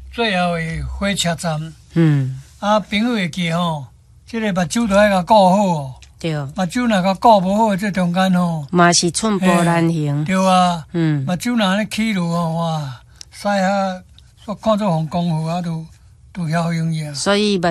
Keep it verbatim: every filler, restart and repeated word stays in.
最后的火车站。 嗯， 啊，朋友会记吼，即、这个目睭都爱甲顾好哦。 对， 目睭若甲顾无好，这中间吼， 嘛是寸步难行。 对啊， 嗯， 目睭若安尼起落吼，哇，使啊，煞看做红功夫啊，都都晓用呀。 所以目